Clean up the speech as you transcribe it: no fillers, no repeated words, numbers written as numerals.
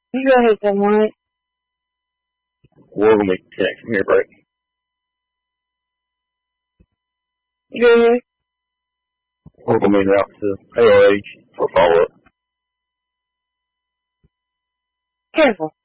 You go ahead, someone. We're going to be connected from here, break. You go ahead. We're going to be en route to ARH for follow-up. Careful.